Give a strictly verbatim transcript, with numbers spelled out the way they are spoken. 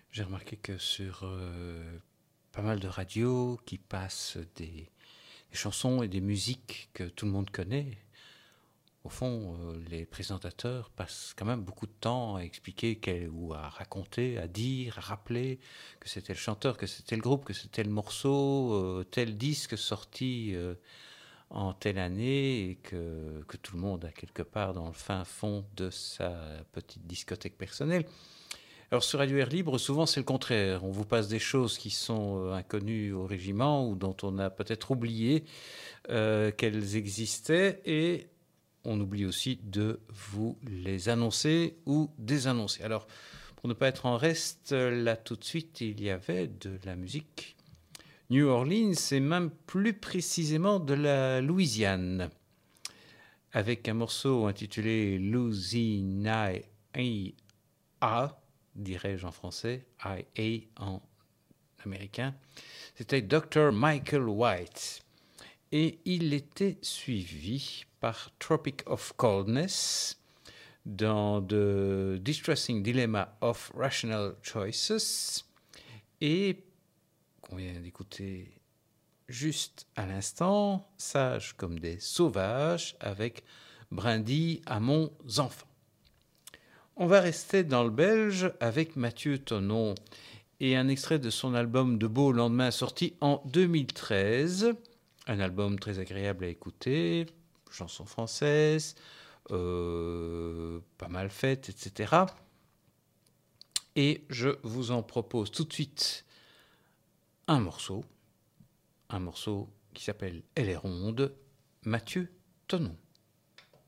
J'ai remarqué que sur euh, pas mal de radios qui passent des, des chansons et des musiques que tout le monde connaît, au fond, euh, les présentateurs passent quand même beaucoup de temps à expliquer quel, ou à raconter, à dire, à rappeler que c'était le chanteur, que c'était le groupe, que c'était le morceau, euh, tel disque sorti euh, en telle année et que, que tout le monde a quelque part dans le fin fond de sa petite discothèque personnelle. Alors sur Radio Air Libre, souvent c'est le contraire. On vous passe des choses qui sont euh, inconnues au régiment ou dont on a peut-être oublié euh, qu'elles existaient et on oublie aussi de vous les annoncer ou désannoncer. Alors pour ne pas être en reste, là tout de suite il y avait de la musique New Orleans et même plus précisément de la Louisiane avec un morceau intitulé Louisiana, dirais-je en français, I A en américain. C'était docteur Michael White. Et il était suivi par Tropic of Coldness dans The Distressing Dilemma of Rational Choices et qu'on vient d'écouter juste à l'instant, Sage comme des sauvages avec Brindilles à mon enfant. On va rester dans le belge avec Mathieu Tonnon et un extrait de son album De beau lendemain sorti en deux mille treize. Un album très agréable à écouter, chansons françaises, euh, pas mal faites, et cetera. Et je vous en propose tout de suite un morceau, un morceau qui s'appelle Elle est ronde, Mathieu Tonnon.